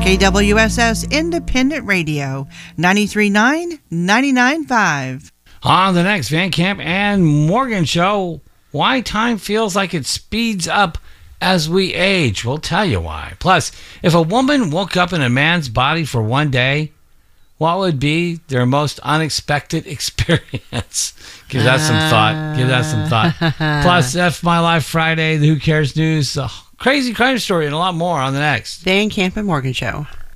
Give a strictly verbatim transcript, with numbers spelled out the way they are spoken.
K W S S Independent Radio, ninety-three point nine, ninety-nine point five. On the next Van Camp and Morgan show, why time feels like it speeds up as we age. We'll tell you why. Plus, if a woman woke up in a man's body for one day, what would be their most unexpected experience? Give that some thought. Give that some thought. Plus, F My Life Friday, the Who Cares News, a crazy crime story, and a lot more on the next Van Camp and Morgan show.